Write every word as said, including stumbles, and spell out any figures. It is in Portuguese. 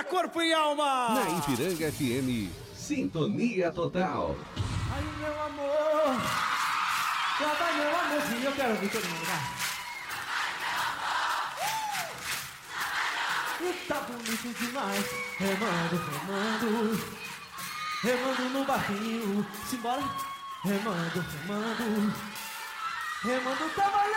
corpo e alma. Na Ipiranga F M, Sintonia Total. Ai, meu amor, lá vai meu amorzinho, eu quero ouvir todo mundo, vai. E tá bonito demais, remando, remando, remando no barquinho, simbora, remando, remando, remando tá valendo.